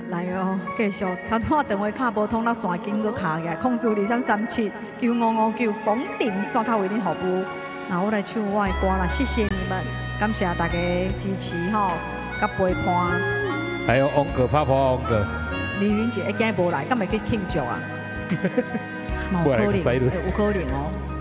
来哦，继续。头拄电话卡无通，咱线紧搁卡起来。0337955559，绑定刷卡为恁服务。那我来唱我的歌啦，谢谢你们，感谢大家支持吼，甲陪伴。 还有翁哥，泡泡翁哥。 李云杰，今日无来，敢会去庆祝啊？有可能，有可能哦。